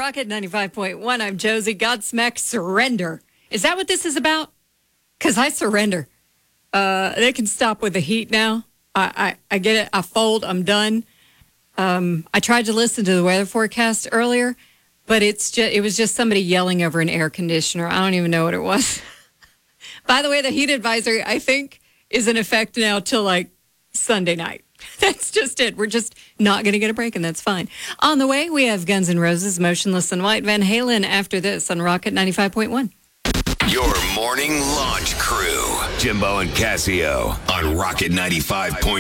Rocket 95.1. I'm Josie. Godsmack, surrender. Is that what this is about? Because I surrender. They can stop with the heat now. I get it. I fold. I'm done. I tried to listen to the weather forecast earlier, but it was just somebody yelling over an air conditioner. I don't even know what it was. By the way, the heat advisory, I think, is in effect now till like Sunday night. That's just it. We're just not going to get a break, and that's fine. On the way, we have Guns N' Roses, Motionless in White, Van Halen after this on Rocket 95.1. Your morning launch crew, Jimbo and Casio on Rocket 95.1.